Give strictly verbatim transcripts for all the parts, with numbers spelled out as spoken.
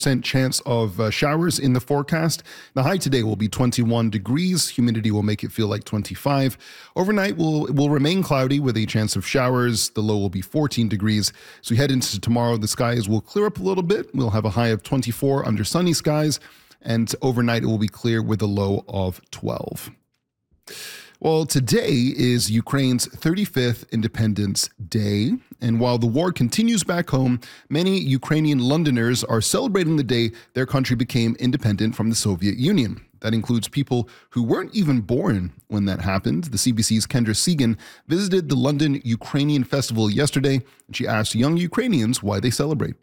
percent chance of uh, showers in the forecast. The high today will be twenty-one degrees. Humidity will make it feel like twenty-five. Overnight will will remain cloudy with a chance of showers. The low will be fourteen degrees. As we head into tomorrow, the skies will clear up a little bit. We'll have a high of twenty-four under sunny skies, and overnight it will be clear with a low of twelve. Well, today is Ukraine's thirty-fifth Independence Day, and while the war continues back home, many Ukrainian Londoners are celebrating the day their country became independent from the Soviet Union. That includes people who weren't even born when that happened. The C B C's Kendra Segan visited the London Ukrainian Festival yesterday, and she asked young Ukrainians why they celebrate.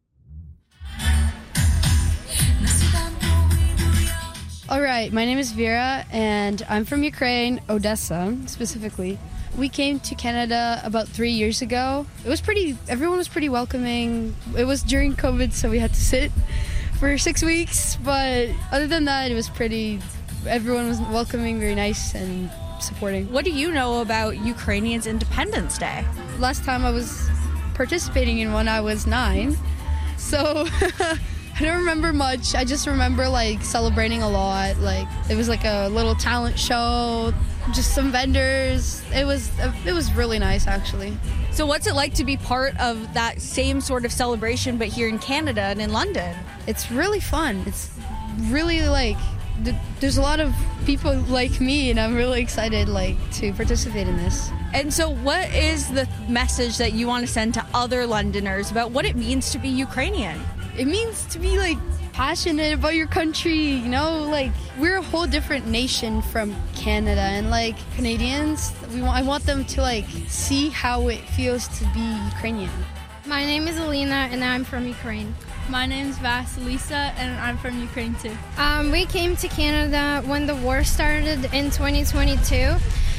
All right, my name is Vera, and I'm from Ukraine, Odessa specifically. We came to Canada about three years ago. It was pretty, everyone was pretty welcoming. It was during COVID, so we had to sit for six weeks. But other than that, it was pretty, everyone was welcoming, very nice and supporting. What do you know about Ukrainians' Independence Day? Last time I was participating in one, I was nine. So I don't remember much. I just remember like celebrating a lot. Like it was like a little talent show, just some vendors. It was it was really nice actually. So what's it like to be part of that same sort of celebration but here in Canada and in London? It's really fun. It's really like th- there's a lot of people like me, and I'm really excited like to participate in this. And so what is the message that you want to send to other Londoners about what it means to be Ukrainian? It means to be like passionate about your country, you know, like we're a whole different nation from Canada, and like Canadians, we want, I want them to like see how it feels to be Ukrainian. My name is Alina and I'm from Ukraine. My name's Vasilisa and I'm from Ukraine too. Um, we came to Canada when the war started in twenty twenty-two,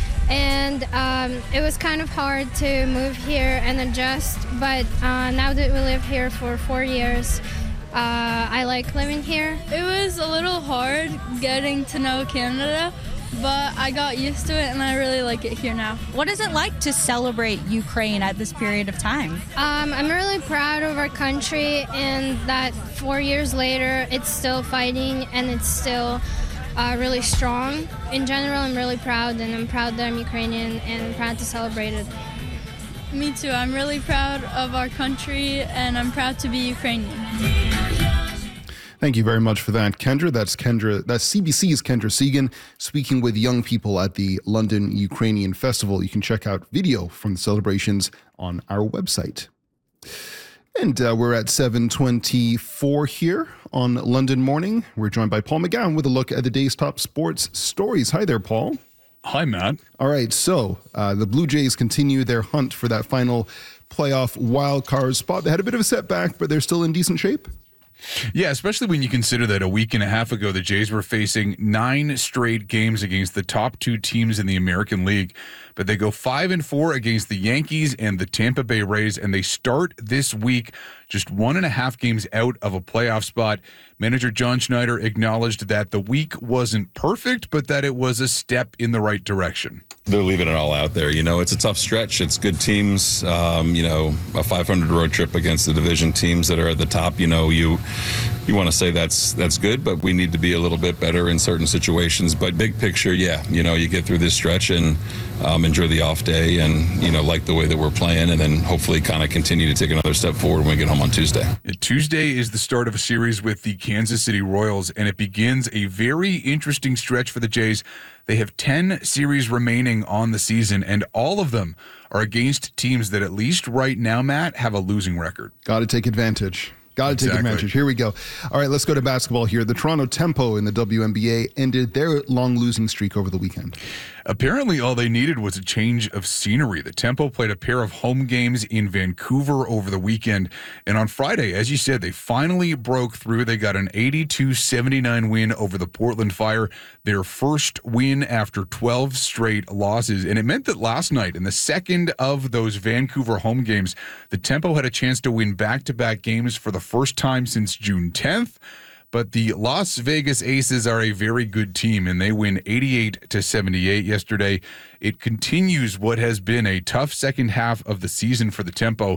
and um, it was kind of hard to move here and adjust, but uh, now that we live here for four years, uh, I like living here. It was a little hard getting to know Canada, but I got used to it and I really like it here now. What is it like to celebrate Ukraine at this period of time? Um, I'm really proud of our country, and that four years later, it's still fighting and it's still Uh, really strong. In general, I'm really proud, and I'm proud that I'm Ukrainian, and I'm proud to celebrate it. Me too. I'm really proud of our country, and I'm proud to be Ukrainian. Thank you very much for that, Kendra. That's Kendra. That's C B C's Kendra Segan speaking with young people at the London Ukrainian Festival. You can check out video from the celebrations on our website. And uh, we're at seven twenty-four here on London Morning. We're joined by Paul McGowan with a look at the day's top sports stories. Hi there, Paul. Hi, Matt. All right, so uh, the Blue Jays continue their hunt for that final playoff wild card spot. They had a bit of a setback, but they're still in decent shape. Yeah, especially when you consider that a week and a half ago, the Jays were facing nine straight games against the top two teams in the American League. But they go five and four against the Yankees and the Tampa Bay Rays, and they start this week just one and a half games out of a playoff spot. Manager John Schneider acknowledged that the week wasn't perfect, but that it was a step in the right direction. They're leaving it all out there. You know, it's a tough stretch. It's good teams. Um, you know, a five hundred road trip against the division teams that are at the top. You know, you you want to say that's that's good, but we need to be a little bit better in certain situations. But big picture, yeah, you know, you get through this stretch and um, enjoy the off day, and you know, like the way that we're playing, and then hopefully kind of continue to take another step forward when we get home on Tuesday. Tuesday is the start of a series with the Kansas City Royals, and it begins a very interesting stretch for the Jays. They have ten series remaining on the season, and all of them are against teams that, at least right now, Matt, have a losing record. Got to take advantage. Got to Exactly. take advantage. Here we go. All right, let's go to basketball here. The Toronto Tempo in the W N B A ended their long losing streak over the weekend. Apparently, all they needed was a change of scenery. The Tempo played a pair of home games in Vancouver over the weekend. And on Friday, as you said, they finally broke through. They got an eighty-two seventy-nine win over the Portland Fire, their first win after twelve straight losses. And it meant that last night, in the second of those Vancouver home games, the Tempo had a chance to win back-to-back games for the first time since June tenth. But the Las Vegas Aces are a very good team, and they win eighty-eight to seventy-eight yesterday. It continues what has been a tough second half of the season for the Tempo.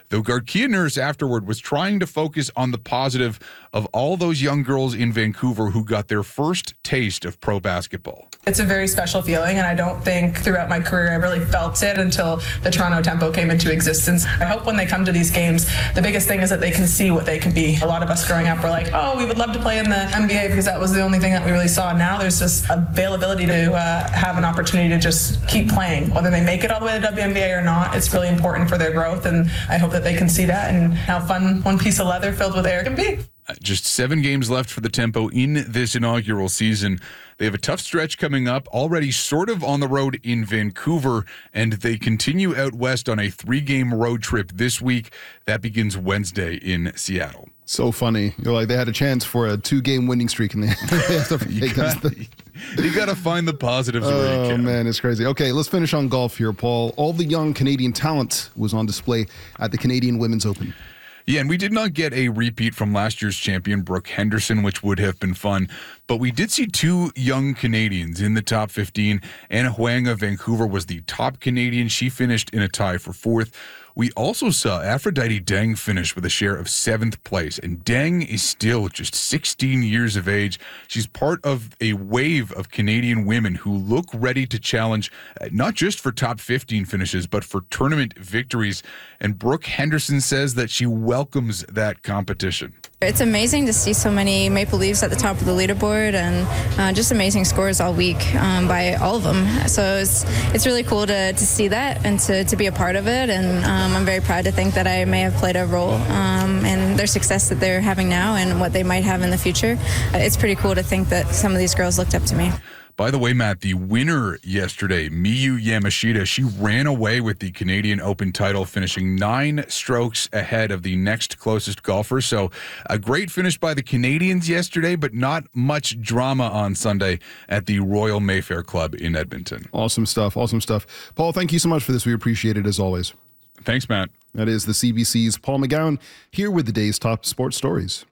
though Garcia Nurse afterward was trying to focus on the positive of all those young girls in Vancouver who got their first taste of pro basketball. It's a very special feeling, and I don't think throughout my career I really felt it until the Toronto Tempo came into existence. I hope when they come to these games, the biggest thing is that they can see what they can be. A lot of us growing up were like, oh, we would love to play in the N B A because that was the only thing that we really saw. Now there's just availability to uh, have an opportunity to just keep playing. Whether they make it all the way to W N B A or not, it's really important for their growth, and I hope that they can see that and how fun one piece of leather filled with air can be. Just seven games left for the Tempo in this inaugural season. They have a tough stretch coming up, already sort of on the road in Vancouver, and they continue out west on a three-game road trip this week. That begins Wednesday in Seattle. So funny. You're like, they had a chance for a two-game winning streak, and they have to you got to find the positives where you Oh, can. man, it's crazy. Okay, let's finish on golf here, Paul. All the young Canadian talent was on display at the Canadian Women's Open. Yeah, and we did not get a repeat from last year's champion, Brooke Henderson, which would have been fun. But we did see two young Canadians in the top fifteen. Anna Huang of Vancouver was the top Canadian. She finished in a tie for fourth. We also saw Aphrodite Deng finish with a share of seventh place, and Deng is still just sixteen years of age. She's part of a wave of Canadian women who look ready to challenge, uh, not just for top fifteen finishes, but for tournament victories. And Brooke Henderson says that she welcomes that competition. It's amazing to see so many Maple Leafs at the top of the leaderboard, and uh, just amazing scores all week um, by all of them. So it's it's really cool to, to see that and to, to be a part of it. And um, I'm very proud to think that I may have played a role um, in their success that they're having now and what they might have in the future. It's pretty cool to think that some of these girls looked up to me. By the way, Matt, the winner yesterday, Miyu Yamashita, she ran away with the Canadian Open title, finishing nine strokes ahead of the next closest golfer. So a great finish by the Canadians yesterday, but not much drama on Sunday at the Royal Mayfair Club in Edmonton. Awesome stuff. Awesome stuff. Paul, thank you so much for this. We appreciate it as always. Thanks, Matt. That is the C B C's Paul McGowan here with the day's top sports stories.